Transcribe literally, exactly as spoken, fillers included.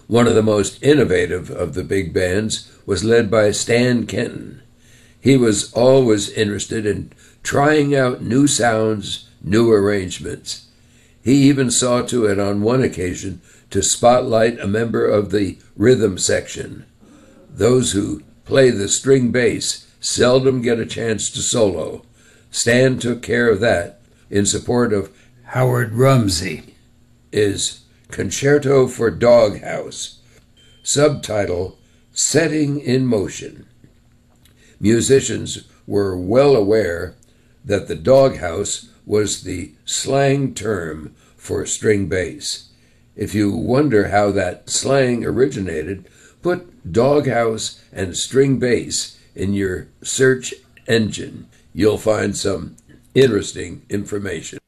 One of the most innovative of the big bands was led by Stan Kenton. He was always interested in trying out new sounds, new arrangements. He even saw to it on one occasion to spotlight a member of the rhythm section. Those who play the string bass seldom get a chance to solo. Stan took care of that in support of Howard Rumsey. Is Concerto for Doghouse, subtitle Setting in Motion. Musicians were well aware that the doghouse was the slang term for string bass. If you wonder how that slang originated, put doghouse and string bass in your search engine. You'll find some interesting information.